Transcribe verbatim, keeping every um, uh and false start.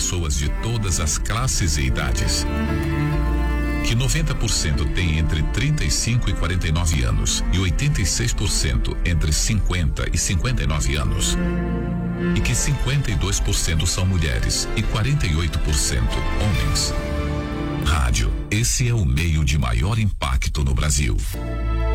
pessoas de todas as classes e idades. Que noventa por cento tem entre trinta e cinco e quarenta e nove anos e oitenta e seis por cento entre cinquenta e cinquenta e nove anos. E que cinquenta e dois por cento são mulheres e quarenta e oito por cento homens. Rádio, esse é o meio de maior impacto no Brasil.